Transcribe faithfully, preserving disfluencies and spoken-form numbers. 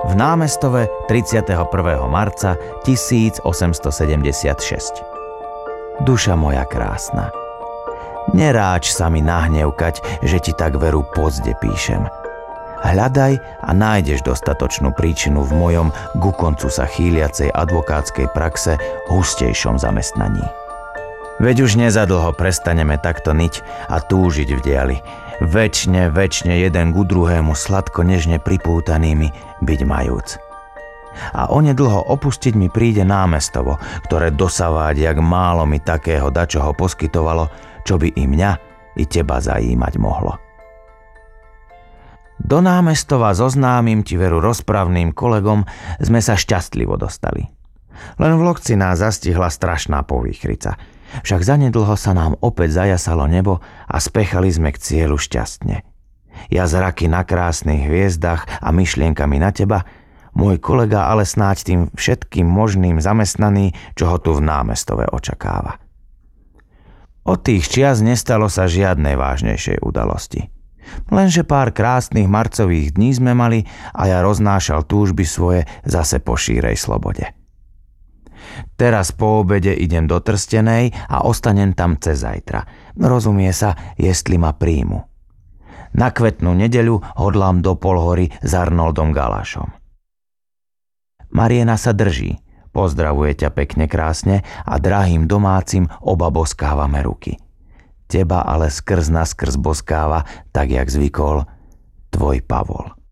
v Námestove tridsiateho prvého marca tisícosemstosedemdesiatšesť. Duša moja krásna, neráč sa mi nahnevkať, že ti tak veru pozde píšem. Hľadaj a nájdeš dostatočnú príčinu v mojom ku koncu sa chýliacej advokátskej praxe hustejšom zamestnaní. Veď už nezadlho prestaneme takto niť a túžiť v diali, večne, večne jeden ku druhému sladko nežne pripútanými byť majúc. A onedlho opustiť mi príde Námestovo, ktoré dosaváť jak málo mi takého dačoho poskytovalo, čo by i mňa, i teba zajímať mohlo. Do Námestova zoznámim ti veru rozpravným kolegom sme sa šťastlivo dostali. Len v Lokci nás zastihla strašná povýchrica, však zanedlho sa nám opäť zajasalo nebo a spechali sme k cieľu šťastne. Ja zraky na krásnych hviezdach a myšlienkami na teba, môj kolega ale snáď tým všetkým možným zamestnaný, čo ho tu v Námestove očakáva. Od tých čias nestalo sa žiadnej vážnejšej udalosti. Lenže pár krásnych marcových dní sme mali a ja roznášal túžby svoje zase po šírej slobode. Teraz po obede idem do Trstenej a ostanem tam cez zajtra. Rozumie sa, jestli ma príjmu. Na kvetnú nedeľu hodlám do Polhory s Arnoldom Galášom. Mariena sa drží, pozdravuje ťa pekne krásne a drahým domácim oba boskávame ruky. Teba ale skrz na skrz boskáva, tak jak zvykol, tvoj Pavol.